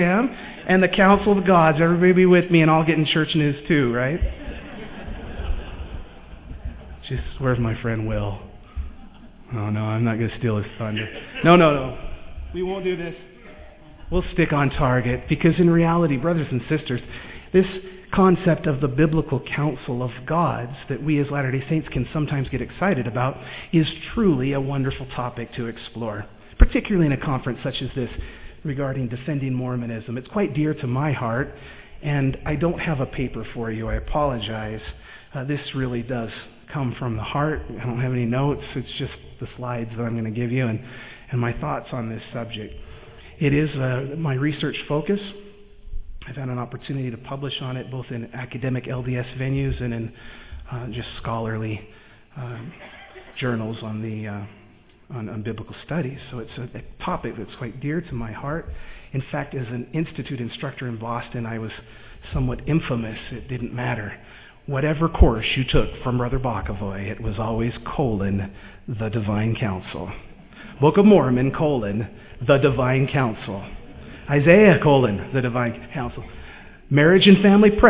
and the Council of Gods. Everybody be with me and I'll get in church news too, right? Just, where's my friend Will? Oh no, I'm not going to steal his thunder. No. We won't do this. We'll stick on target, because in reality, brothers and sisters, this concept of the biblical council of gods that we as Latter-day Saints can sometimes get excited about is truly a wonderful topic to explore, particularly in a conference such as this regarding defending Mormonism. It's quite dear to my heart, and I don't have a paper for you. I apologize. This really does come from the heart. I don't have any notes. It's just the slides that I'm going to give you and my thoughts on this subject. It is my research focus. I've had an opportunity to publish on it both in academic LDS venues and in just scholarly journals on biblical studies. So it's a topic that's quite dear to my heart. In fact, as an institute instructor in Boston, I was somewhat infamous. It didn't matter. Whatever course you took from Brother Bokovoy, it was always : the Divine Council. Book of Mormon : the Divine Council. Isaiah : the Divine Council. Marriage and Family Prep :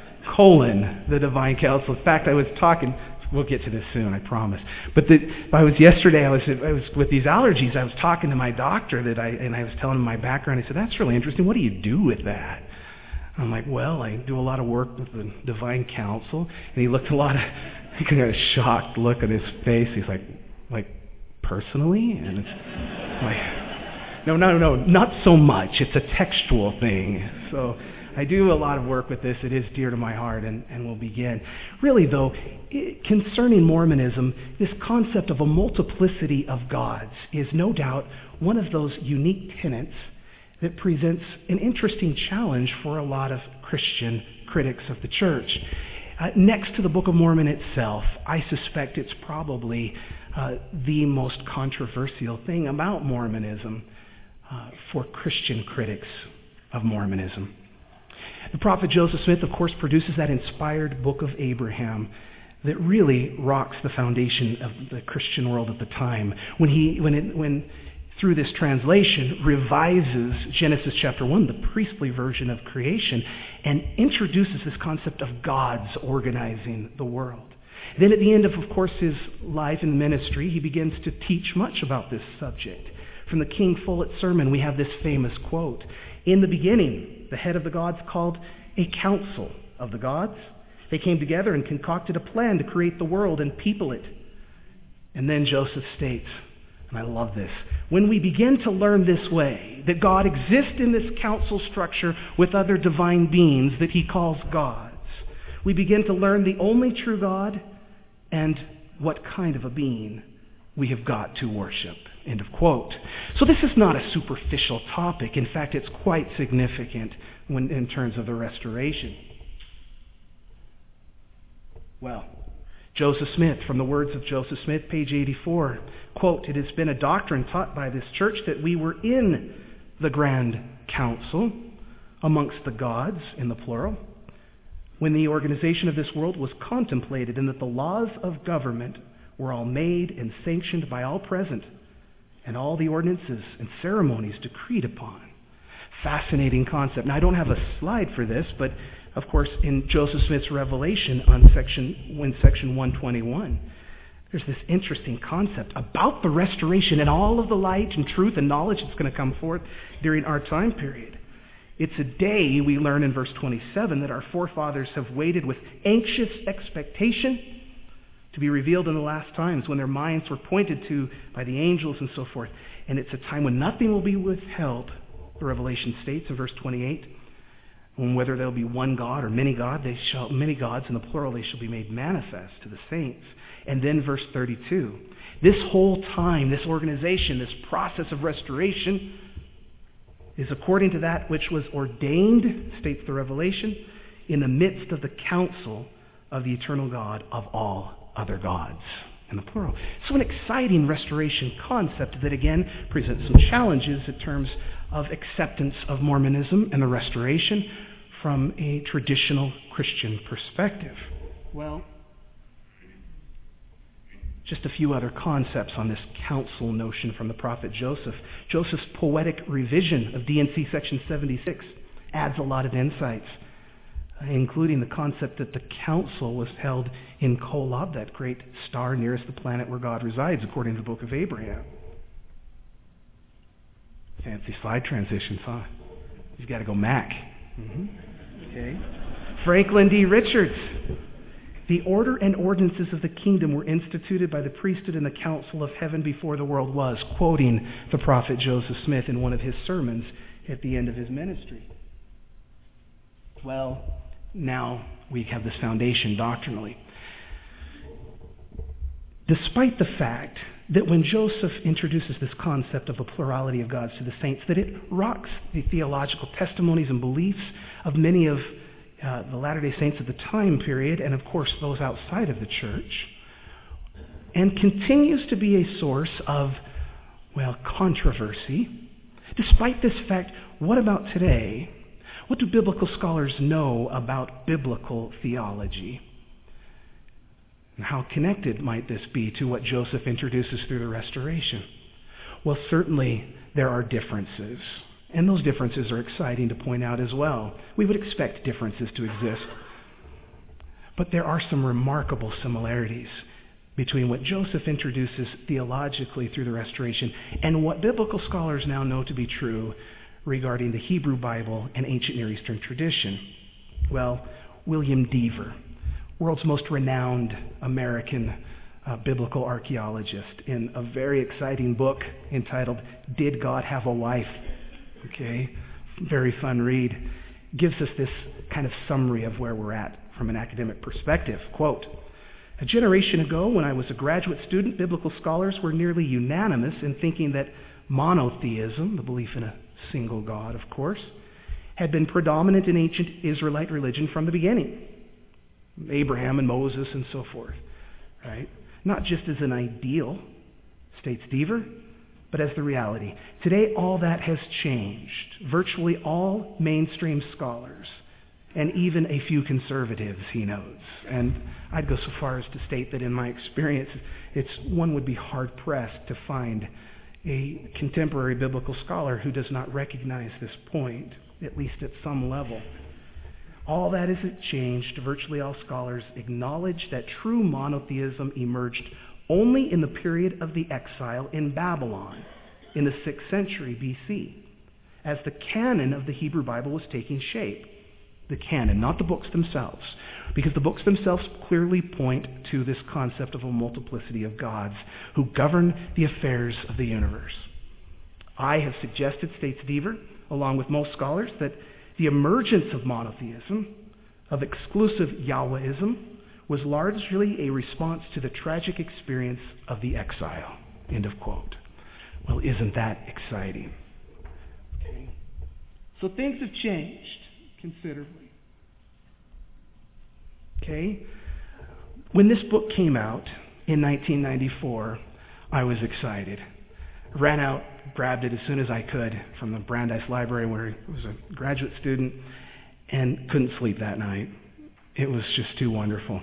the Divine Council. In fact, I was talking. We'll get to this soon, I promise. But yesterday. I was with these allergies. I was talking to my doctor and I was telling him my background. He said, "That's really interesting. What do you do with that?" I'm like, "Well, I do a lot of work with the Divine Council." And he looked he got a shocked look on his face. He's like personally? And it's like, no, not so much. It's a textual thing. So I do a lot of work with this. It is dear to my heart, and we'll begin. Really, though, concerning Mormonism, this concept of a multiplicity of gods is no doubt one of those unique tenets that presents an interesting challenge for a lot of Christian critics of the church. Next to the Book of Mormon itself, I suspect it's probably the most controversial thing about Mormonism for Christian critics of Mormonism. The prophet Joseph Smith, of course, produces that inspired Book of Abraham that really rocks the foundation of the Christian world at the time. When through this translation, revises Genesis chapter 1, the priestly version of creation, and introduces this concept of gods organizing the world. Then at the end of course, his life and ministry, he begins to teach much about this subject. From the King Follett sermon, we have this famous quote: "In the beginning, the head of the gods called a council of the gods. They came together and concocted a plan to create the world and people it." And then Joseph states, and I love this, "When we begin to learn this way, that God exists in this council structure with other divine beings that he calls gods, we begin to learn the only true God and what kind of a being we have got to worship." End of quote. So this is not a superficial topic. In fact, it's quite significant in terms of the restoration. Well, Joseph Smith, from the words of Joseph Smith, page 84, quote, "It has been a doctrine taught by this church that we were in the grand council amongst the gods," in the plural, "when the organization of this world was contemplated, and that the laws of government were all made and sanctioned by all present, and all the ordinances and ceremonies decreed upon." Fascinating concept. Now, I don't have a slide for this, but of course, in Joseph Smith's Revelation in section 121, there's this interesting concept about the restoration and all of the light and truth and knowledge that's going to come forth during our time period. It's a day, we learn in verse 27, that our forefathers have waited with anxious expectation to be revealed in the last times, when their minds were pointed to by the angels and so forth. And it's a time when nothing will be withheld, the Revelation states in verse 28. And whether there will be one God or many gods, in the plural, they shall be made manifest to the saints. And then verse 32. This whole time, this organization, this process of restoration is according to that which was ordained, states the Revelation, in the midst of the council of the eternal God of all other gods, in the plural. So an exciting restoration concept that again presents some challenges in terms of acceptance of Mormonism and the restoration from a traditional Christian perspective. Well, Just a few other concepts on this council notion from the prophet Joseph. Joseph's poetic revision of D&C section 76 adds a lot of insights, including the concept that the council was held in Kolob, that great star nearest the planet where God resides, according to the book of Abraham. Fancy slide transitions, huh? You've got to go Mac. Okay. Franklin D. Richards. The order and ordinances of the kingdom were instituted by the priesthood and the council of heaven before the world was, quoting the prophet Joseph Smith in one of his sermons at the end of his ministry. Well, now we have this foundation doctrinally. Despite the fact that when Joseph introduces this concept of a plurality of gods to the saints, that it rocks the theological testimonies and beliefs of many of the Latter-day Saints of the time period, and of course those outside of the church, and continues to be a source of, controversy. Despite this fact, what about today? What do biblical scholars know about biblical theology? And how connected might this be to what Joseph introduces through the Restoration? Well, certainly there are differences. And those differences are exciting to point out as well. We would expect differences to exist. But there are some remarkable similarities between what Joseph introduces theologically through the Restoration and what biblical scholars now know to be true regarding the Hebrew Bible and ancient Near Eastern tradition. Well, William Dever, world's most renowned American biblical archaeologist, in a very exciting book entitled Did God Have a Wife? Okay, very fun read. Gives us this kind of summary of where we're at from an academic perspective. Quote, "A generation ago, when I was a graduate student, biblical scholars were nearly unanimous in thinking that monotheism, the belief in a single God, of course, had been predominant in ancient Israelite religion from the beginning. Abraham and Moses and so forth, right? Not just as an ideal, states Dever, but as the reality. Today, all that has changed. Virtually all mainstream scholars, and even a few conservatives, he notes. And I'd go so far as to state that in my experience, one would be hard-pressed to find a contemporary biblical scholar who does not recognize this point, at least at some level. All that hasn't changed. Virtually all scholars acknowledge that true monotheism emerged only in the period of the exile in Babylon in the 6th century BC, as the canon of the Hebrew Bible was taking shape. The canon, not the books themselves, because the books themselves clearly point to this concept of a multiplicity of gods who govern the affairs of the universe. I have suggested, states Dever, along with most scholars, that the emergence of monotheism, of exclusive Yahwehism, was largely a response to the tragic experience of the exile. End of quote. Well, isn't that exciting? Okay. So things have changed considerably. Okay? When this book came out in 1994, I was excited. Ran out, grabbed it as soon as I could from the Brandeis Library where I was a graduate student, and couldn't sleep that night. It was just too wonderful.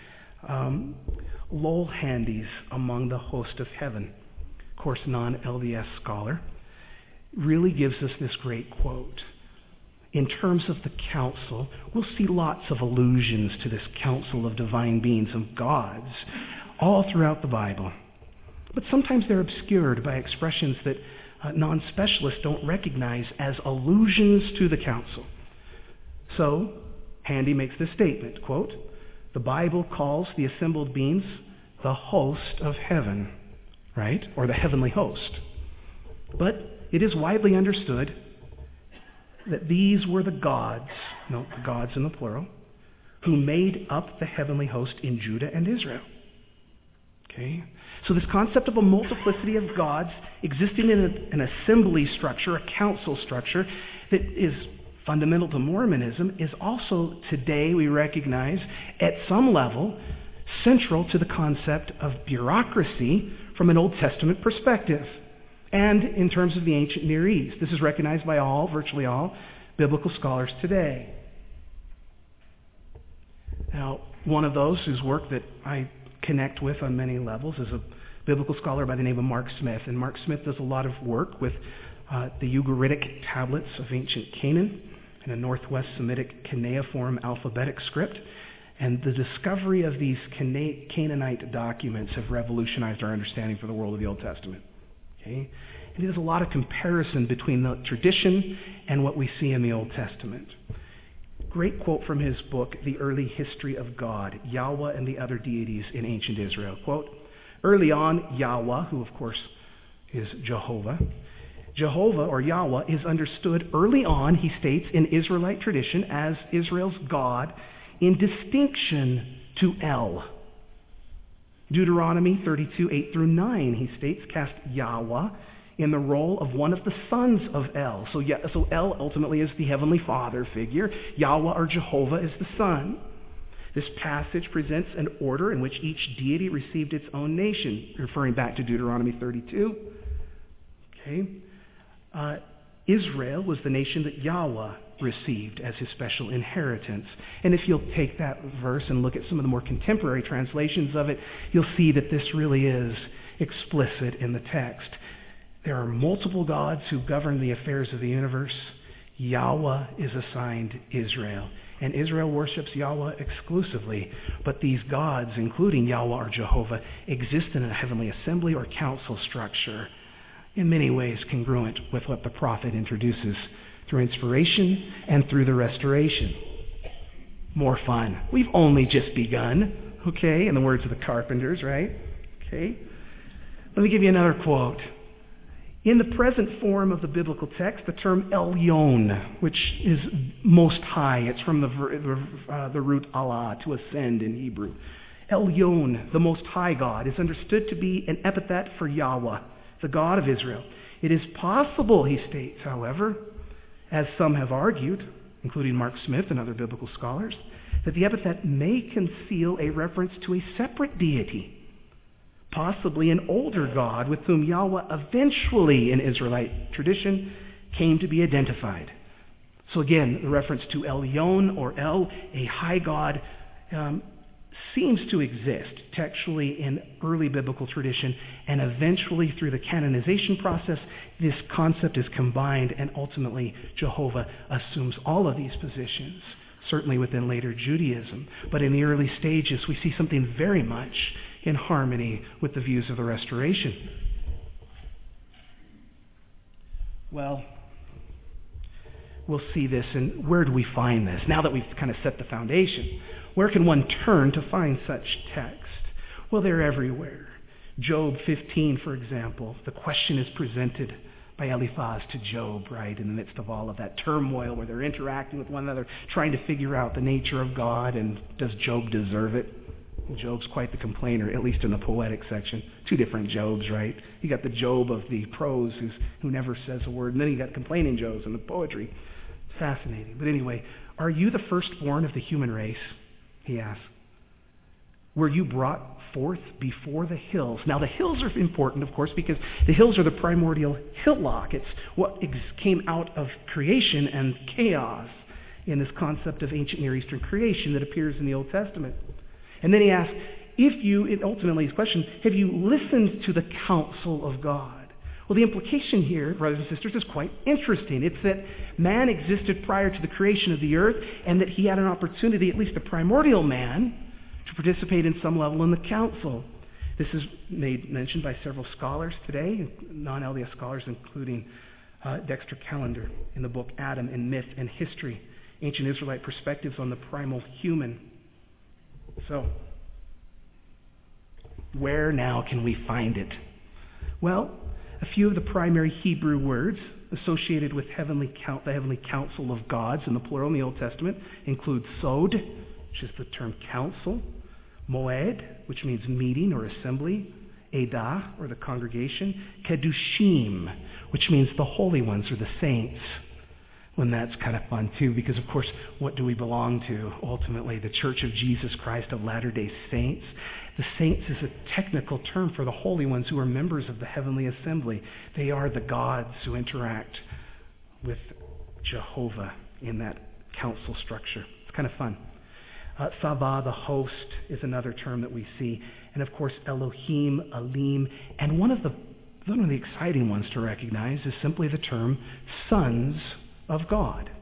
Lowell Handy's Among the Host of Heaven, of course, non-LDS scholar, really gives us this great quote. In terms of the council, we'll see lots of allusions to this council of divine beings, of gods, all throughout the Bible. But sometimes they're obscured by expressions that non-specialists don't recognize as allusions to the council. So, Handy makes this statement, quote, "The Bible calls the assembled beings the host of heaven," right? Or the heavenly host. But it is widely understood that these were the gods, no, the gods in the plural, who made up the heavenly host in Judah and Israel. Okay? So this concept of a multiplicity of gods existing in an assembly structure, a council structure, that is fundamental to Mormonism, is also today, we recognize, at some level, central to the concept of bureaucracy from an Old Testament perspective. And in terms of the ancient Near East. This is recognized by all, virtually all, biblical scholars today. Now, one of those whose work that I connect with on many levels is a biblical scholar by the name of Mark Smith. And Mark Smith does a lot of work with the Ugaritic tablets of ancient Canaan and a Northwest Semitic cuneiform alphabetic script. And the discovery of these Canaanite documents have revolutionized our understanding for the world of the Old Testament. Okay? And there's a lot of comparison between the tradition and what we see in the Old Testament. Great quote from his book, The Early History of God, Yahweh and the Other Deities in Ancient Israel. Quote, early on, Yahweh, who of course is Jehovah, or Yahweh, is understood early on, he states, in Israelite tradition as Israel's God in distinction to El. Deuteronomy 32, 8 through 9, he states, cast Yahweh in the role of one of the sons of El. So El ultimately is the Heavenly Father figure. Yahweh or Jehovah is the Son. This passage presents an order in which each deity received its own nation, referring back to Deuteronomy 32. Okay. Israel was the nation that Yahweh received as his special inheritance. And if you'll take that verse and look at some of the more contemporary translations of it, you'll see that this really is explicit in the text. There are multiple gods who govern the affairs of the universe. Yahweh is assigned Israel. And Israel worships Yahweh exclusively. But these gods, including Yahweh or Jehovah, exist in a heavenly assembly or council structure, in many ways congruent with what the prophet introduces through inspiration and through the restoration. More fun. We've only just begun, okay, in the words of the Carpenters, right? Okay. Let me give you another quote. In the present form of the biblical text, the term Elyon, which is most high, it's from the root Allah, to ascend in Hebrew. Elyon, the most high God, is understood to be an epithet for Yahweh, the God of Israel. It is possible, he states, however, as some have argued, including Mark Smith and other biblical scholars, that the epithet may conceal a reference to a separate deity, possibly an older God with whom Yahweh eventually, in Israelite tradition, came to be identified. So again, the reference to Elyon or El, a high God, seems to exist textually in early biblical tradition, and eventually through the canonization process, this concept is combined, and ultimately Jehovah assumes all of these positions, certainly within later Judaism. But in the early stages, we see something very much in harmony with the views of the Restoration. Well, we'll see this, and where do we find this? Now that we've kind of set the foundation, where can one turn to find such text? Well, they're everywhere. Job 15, for example, the question is presented by Eliphaz to Job, right, in the midst of all of that turmoil where they're interacting with one another, trying to figure out the nature of God, and does Job deserve it? Job's quite the complainer, at least in the poetic section. Two different Jobs, right? You got the Job of the prose who never says a word, and then you got complaining Jobs in the poetry. Fascinating. But anyway, are you the firstborn of the human race? He asks. Were you brought forth before the hills? Now the hills are important, of course, because the hills are the primordial hillock. It's what came out of creation and chaos in this concept of ancient Near Eastern creation that appears in the Old Testament. And then he asks, ultimately his question, have you listened to the counsel of God? Well, the implication here, brothers and sisters, is quite interesting. It's that man existed prior to the creation of the earth, and that he had an opportunity, at least the primordial man, to participate in some level in the council. This is mentioned by several scholars today, non-LDS scholars, including Dexter Callender in the book Adam in Myth and History, Ancient Israelite Perspectives on the Primal Human. So, where now can we find it? Well, a few of the primary Hebrew words associated with the heavenly council of gods in the plural in the Old Testament include sod, which is the term council, moed, which means meeting or assembly, edah, or the congregation, kedushim, which means the holy ones or the saints. And that's kind of fun too, because of course, what do we belong to? Ultimately, the Church of Jesus Christ of Latter-day Saints. The saints is a technical term for the holy ones who are members of the heavenly assembly. They are the gods who interact with Jehovah in that council structure. It's kind of fun. Sava, the host, is another term that we see. And of course, Elohim, Elim. And one of the exciting ones to recognize is simply the term sons of God.